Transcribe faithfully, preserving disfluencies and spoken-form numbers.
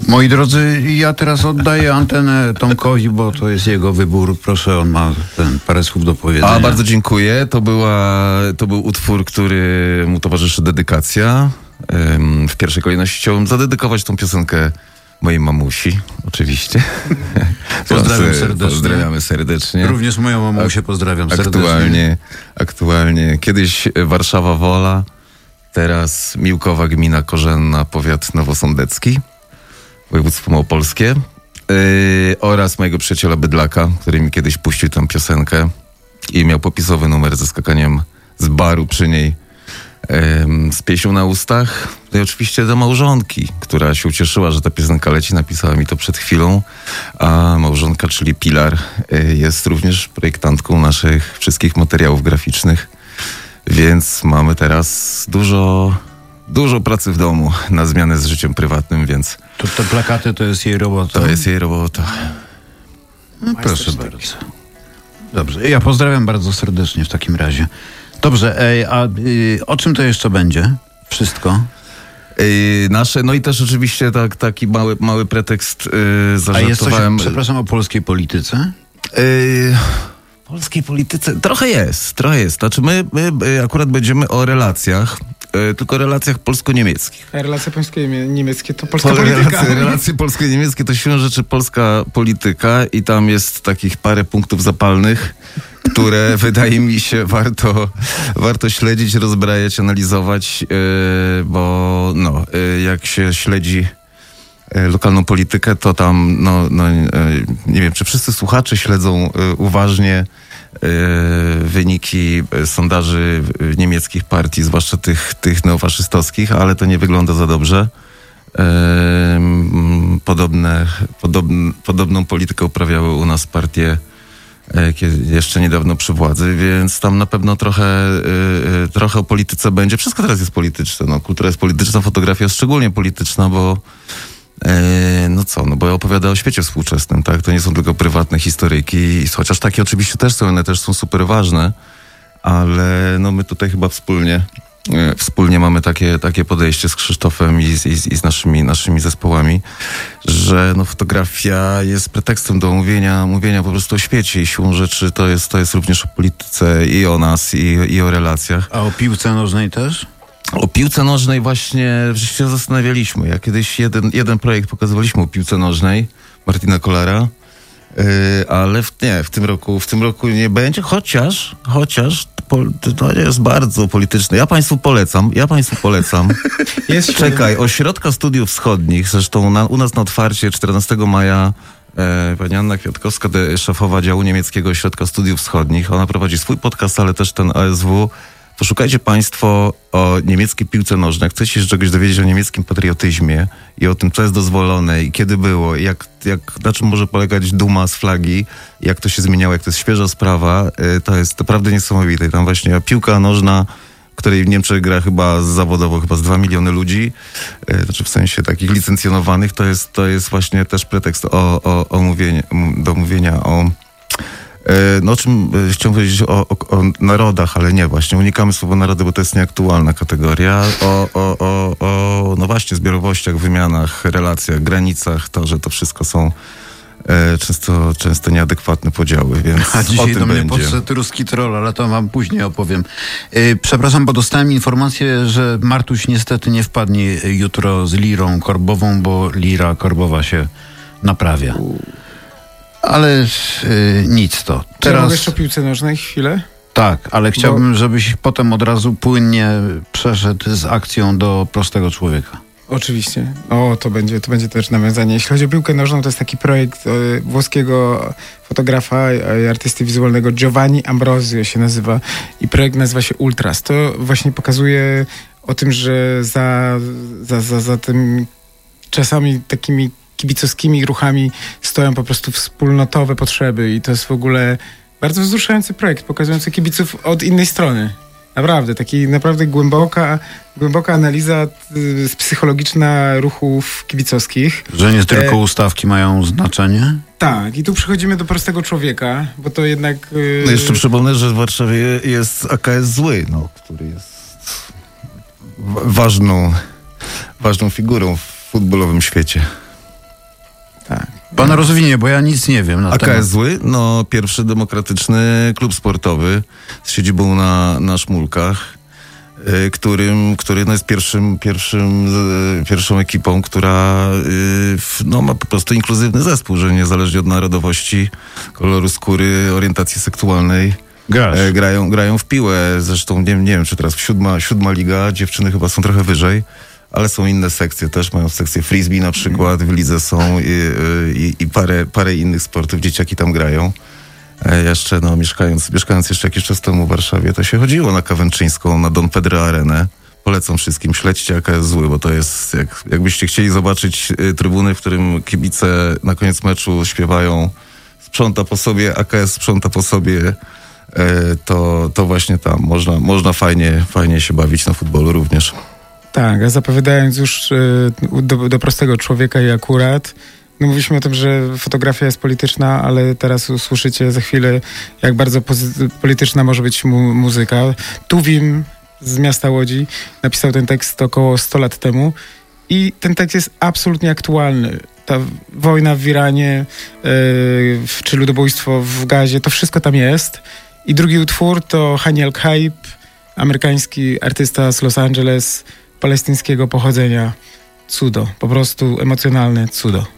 Moi drodzy, ja teraz oddaję antenę Tomkowi, bo to jest jego wybór. Proszę, on ma ten parę słów do powiedzenia. A, bardzo dziękuję. To, była, to był utwór, który mu towarzyszy dedykacja. W pierwszej kolejności chciałbym zadedykować tą piosenkę mojej mamusi, oczywiście. Pozdrawiam serdecznie. Pozdrawiamy serdecznie. Również moją mamusię pozdrawiam serdecznie. Aktualnie, aktualnie. Kiedyś Warszawa Wola, teraz Miłkowa Gmina Korzenna, powiat nowosądecki, województwo małopolskie. Yy, oraz mojego przyjaciela Bydlaka, który mi kiedyś puścił tę piosenkę i miał popisowy numer ze skakaniem z baru przy niej, yy, z pieśnią na ustach. No i oczywiście do małżonki, która się ucieszyła, że ta piosenka leci, napisała mi to przed chwilą, a małżonka, czyli Pilar, yy, jest również projektantką naszych wszystkich materiałów graficznych, więc mamy teraz dużo... Dużo pracy w domu na zmianę z życiem prywatnym, więc... To te plakaty to jest jej robota? To jest jej robota. No, proszę bardzo. Dobrze, ja pozdrawiam bardzo serdecznie w takim razie. Dobrze, ej, a y, o czym to jeszcze będzie? Wszystko? Yy, nasze, no i też oczywiście tak, taki mały, mały pretekst yy, zażartowałem. A jest coś, przepraszam, o polskiej polityce? Yy, polskiej polityce? Trochę jest, trochę jest. Znaczy my, my akurat będziemy o relacjach, tylko relacjach polsko-niemieckich. A relacje polsko-niemieckie to polska Pol- polityka. Relacje, relacje polsko-niemieckie to siłą rzeczy polska polityka i tam jest takich parę punktów zapalnych, które wydaje mi się warto, warto śledzić, rozbrajać, analizować, yy, bo no, yy, jak się śledzi yy, lokalną politykę, to tam no, no, yy, nie wiem, czy wszyscy słuchacze śledzą yy, uważnie wyniki sondaży niemieckich partii, zwłaszcza tych, tych neofaszystowskich, ale to nie wygląda za dobrze. Podobne, podobn, podobną politykę uprawiały u nas partie jeszcze niedawno przy władzy, więc tam na pewno trochę, trochę o polityce będzie. Wszystko teraz jest polityczne. No, kultura jest polityczna, fotografia jest szczególnie polityczna, bo no co, no bo opowiada o świecie współczesnym, tak? To nie są tylko prywatne historyjki, chociaż takie oczywiście też są, one też są super ważne, ale no my tutaj chyba wspólnie, e, wspólnie mamy takie, takie podejście z Krzysztofem i z, i z, i z naszymi, naszymi zespołami, że no fotografia jest pretekstem do mówienia, mówienia po prostu o świecie i siłą rzeczy to jest, to jest również o polityce i o nas, i, i o relacjach. A o piłce nożnej też? O piłce nożnej właśnie się zastanawialiśmy. Ja kiedyś jeden, jeden projekt pokazywaliśmy o piłce nożnej Martina Kolara, yy, ale w, nie, w tym roku w tym roku nie będzie, chociaż chociaż to jest bardzo polityczne. Ja państwu polecam, ja państwu polecam. Jest Czekaj, Ośrodka Studiów Wschodnich, zresztą na, u nas na otwarcie czternastego maja e, pani Anna Kwiatkowska, szefowa działu niemieckiego Ośrodka Studiów Wschodnich, ona prowadzi swój podcast, ale też ten A S W. Poszukajcie państwo o niemieckiej piłce nożnej. Jak chcecie się czegoś dowiedzieć o niemieckim patriotyzmie i o tym, co jest dozwolone i kiedy było, i jak, jak, na czym może polegać duma z flagi, jak to się zmieniało, jak to jest świeża sprawa, to jest naprawdę niesamowite. I tam właśnie piłka nożna, której w Niemczech gra chyba zawodowo chyba z dwa miliony ludzi, znaczy w sensie takich licencjonowanych, to jest, to jest właśnie też pretekst o, o, o mówienie, do mówienia o... No o czym chciałem powiedzieć o, o, o narodach, ale nie, właśnie unikamy słowa narody, bo to jest nieaktualna kategoria. O, o, o, o no właśnie zbiorowościach, wymianach, relacjach, granicach, to, że to wszystko są e, często, często nieadekwatne podziały, więc A dzisiaj o tym do mnie będzie. podszedł ruski troll, ale to wam później opowiem. E, przepraszam, bo dostałem informację, że Martuś niestety nie wpadnie jutro z Lirą Korbową, bo Lira Korbowa się naprawia. Ale y, nic to. Teraz... Teraz... Ja mogę jeszcze o piłce nożnej chwilę? Tak, ale chciałbym, Bo... żebyś potem od razu płynnie przeszedł z akcją do prostego człowieka. Oczywiście. O, to będzie, to będzie też nawiązanie. Jeśli chodzi o piłkę nożną, to jest taki projekt e, włoskiego fotografa i e, artysty wizualnego Giovanni Ambrosio się nazywa i projekt nazywa się Ultras. To właśnie pokazuje o tym, że za, za, za, za tym czasami takimi kibicowskimi ruchami stoją po prostu wspólnotowe potrzeby i to jest w ogóle bardzo wzruszający projekt, pokazujący kibiców od innej strony. Naprawdę, taki naprawdę głęboka, głęboka analiza y, psychologiczna ruchów kibicowskich. Że nie tylko e... ustawki mają znaczenie? Tak, i tu przechodzimy do prostego człowieka, bo to jednak... Y... No jeszcze przypomnę, że w Warszawie jest A K S Zły, no, który jest ważną, ważną figurą w futbolowym świecie. Pan rozwinie, bo ja nic nie wiem na A K S temat. Zły? No, pierwszy demokratyczny klub sportowy z siedzibą na, na Szmulkach, y, którym, który no jest pierwszym, pierwszym, y, pierwszą ekipą, która y, w, no, ma po prostu inkluzywny zespół, że niezależnie od narodowości, koloru skóry, orientacji seksualnej Grasz. e, grają, grają w piłę. Zresztą nie, nie wiem, czy teraz siódma, siódma liga, dziewczyny chyba są trochę wyżej. Ale są inne sekcje też, mają sekcję frisbee na przykład, w lidze są i, i, i parę, parę innych sportów, dzieciaki tam grają. E, jeszcze, no, mieszkając, mieszkając jeszcze jakiś czas temu w Warszawie, to się chodziło na Kawęczyńską, na Don Pedro Arenę. Polecam wszystkim, śledźcie A K S Zły, bo to jest, jak, jakbyście chcieli zobaczyć y, trybuny, w którym kibice na koniec meczu śpiewają sprząta po sobie, A K S sprząta po sobie, e, to, to właśnie tam można, można fajnie, fajnie się bawić na futbolu również. Tak, a zapowiadając już y, do, do prostego człowieka i akurat, no mówiliśmy o tym, że fotografia jest polityczna, ale teraz usłyszycie za chwilę, jak bardzo pozy- polityczna może być mu- muzyka. Tuwim z miasta Łodzi napisał ten tekst około sto lat temu i ten tekst jest absolutnie aktualny. Ta wojna w Iranie, y, czy ludobójstwo w Gazie, to wszystko tam jest. I drugi utwór to Hani Al-Khaib, amerykański artysta z Los Angeles, palestyńskiego pochodzenia. Cudo, po prostu emocjonalne cudo.